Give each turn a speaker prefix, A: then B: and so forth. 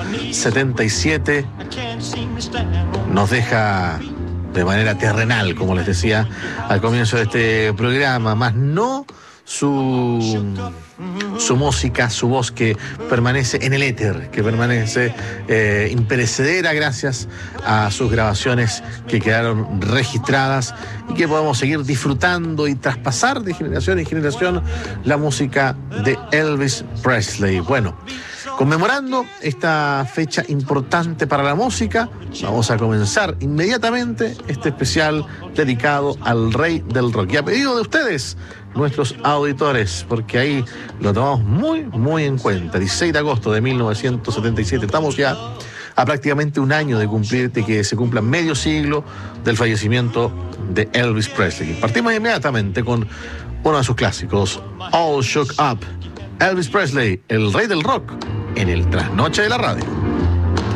A: 1977 nos deja de manera terrenal, como les decía al comienzo de este programa, más no su música, su voz que permanece en el éter, que permanece imperecedera gracias a sus grabaciones que quedaron registradas y que podemos seguir disfrutando y traspasar de generación en generación la música de Elvis Presley. Bueno, conmemorando esta fecha importante para la música, vamos a comenzar inmediatamente este especial dedicado al rey del rock. Y a pedido de ustedes, nuestros auditores, porque ahí lo tomamos muy, muy en cuenta. 16 de agosto de 1977. Estamos ya a prácticamente un año de cumplir, de que se cumpla medio siglo del fallecimiento de Elvis Presley. Partimos inmediatamente con uno de sus clásicos, All Shook Up. Elvis Presley, el rey del rock, en el Trasnoche de la Radio.